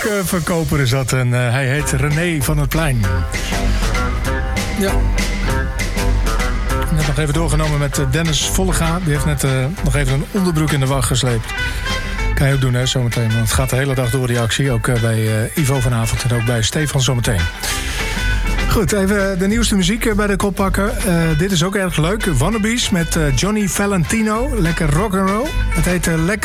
boekverkoper is dat. En hij heet René van het Plein. Ja. Net nog even doorgenomen met Dennis Vollega. Die heeft net nog even een onderbroek in de wacht gesleept. Kan je ook doen, hè, zometeen. Want het gaat de hele dag door, die actie. Ook bij Ivo vanavond en ook bij Stefan zometeen. Goed, even de nieuwste muziek bij de kop pakken. Dit is ook erg leuk. Wannabes met Johnny Valentino. Lekker rock'n'roll. Het heet Lekker